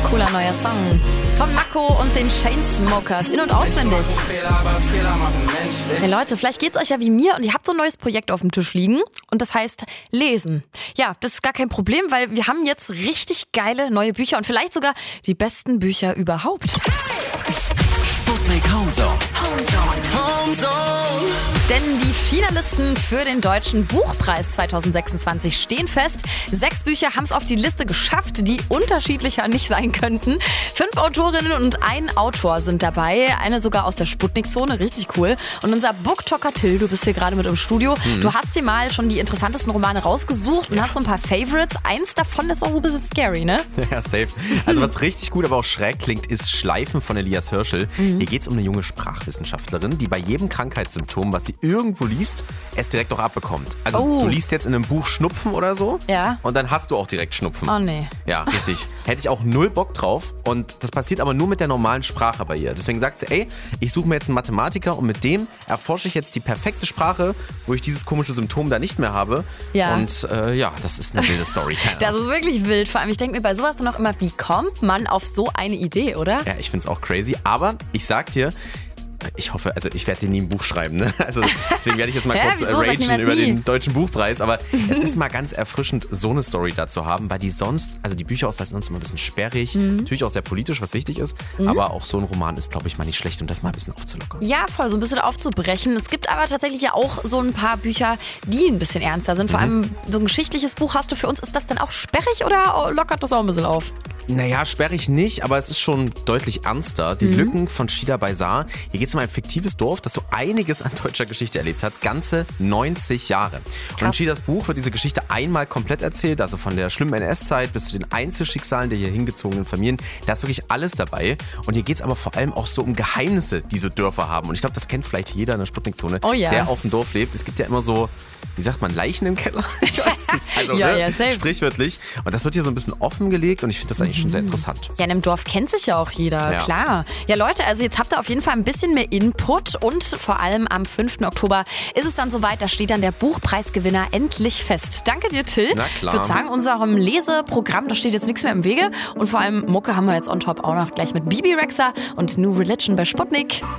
cooler neuer Song von Mako und den Chainsmokers. In- und auswendig. Hey Leute, vielleicht geht's euch ja wie mir und ihr habt so ein neues Projekt auf dem Tisch liegen und das heißt Lesen. Ja, das ist gar kein Problem, weil wir haben jetzt richtig geile neue Bücher und vielleicht sogar die besten Bücher überhaupt. Sputnik Homezone. Denn die Finalisten für den Deutschen Buchpreis 2026 stehen fest. 6 Bücher haben es auf die Liste geschafft, die unterschiedlicher nicht sein könnten. 5 Autorinnen und ein Autor sind dabei. Eine sogar aus der Sputnik-Zone, richtig cool. Und unser Booktalker Till, du bist hier gerade mit im Studio. Du hast dir mal schon die interessantesten Romane rausgesucht und hast so ein paar Favorites. Eins davon ist auch so ein bisschen scary, ne? Ja, safe. Also was richtig gut, aber auch schräg klingt, ist Schleifen von Elias Hirschel. Hier geht es um eine junge Sprachwissenschaftlerin, die bei jedem Krankheitssymptom, was sie irgendwo liest, es direkt auch abbekommt. Also du liest jetzt in einem Buch Schnupfen oder so und dann hast du auch direkt Schnupfen. Oh nee. Ja, richtig. Hätte ich auch null Bock drauf und das passiert aber nur mit der normalen Sprache bei ihr. Deswegen sagt sie, ey, ich suche mir jetzt einen Mathematiker und mit dem erforsche ich jetzt die perfekte Sprache, wo ich dieses komische Symptom da nicht mehr habe. Ja. Und das ist eine wilde Story. Das ist wirklich wild. Vor allem, ich denke mir bei sowas dann auch immer, wie kommt man auf so eine Idee, oder? Ja, ich finde es auch crazy. Aber ich sag dir, ich hoffe, also ich werde dir nie ein Buch schreiben, ne? Also deswegen werde ich jetzt mal kurz ragen über den Deutschen Buchpreis. Aber es ist mal ganz erfrischend, so eine Story da zu haben, weil die sonst, also die Bücherauswahl ist sonst immer ein bisschen sperrig. Natürlich auch sehr politisch, was wichtig ist. Aber auch so ein Roman ist, glaube ich, mal nicht schlecht, um das mal ein bisschen aufzulockern. Ja, voll, so ein bisschen aufzubrechen. Es gibt aber tatsächlich ja auch so ein paar Bücher, die ein bisschen ernster sind. Vor allem so ein geschichtliches Buch hast du für uns. Ist das denn auch sperrig oder lockert das auch ein bisschen auf? Naja, sperrig nicht, aber es ist schon deutlich ernster. Die Lücken von Shida Baisar. Hier geht es um ein fiktives Dorf, das so einiges an deutscher Geschichte erlebt hat. Ganze 90 Jahre. Und in Shidas Buch wird diese Geschichte einmal komplett erzählt. Also von der schlimmen NS-Zeit bis zu den Einzelschicksalen der hier hingezogenen Familien. Da ist wirklich alles dabei. Und hier geht es aber vor allem auch so um Geheimnisse, die so Dörfer haben. Und ich glaube, das kennt vielleicht jeder in der Sputnik-Zone, der auf dem Dorf lebt. Es gibt ja immer so, wie sagt man, Leichen im Keller? Ich weiß es nicht. Also, safe. Sprichwörtlich. Und das wird hier so ein bisschen offengelegt und ich finde das eigentlich schon sehr interessant. Ja, in einem Dorf kennt sich ja auch jeder, klar. Ja, Leute, also jetzt habt ihr auf jeden Fall ein bisschen mehr Input und vor allem am 5. Oktober ist es dann soweit, da steht dann der Buchpreisgewinner endlich fest. Danke dir, Till. Na klar. Ich würde sagen, unserem Leseprogramm, da steht jetzt nichts mehr im Wege und vor allem Mucke haben wir jetzt on top auch noch gleich mit Bibi Rexha und New Religion bei Sputnik.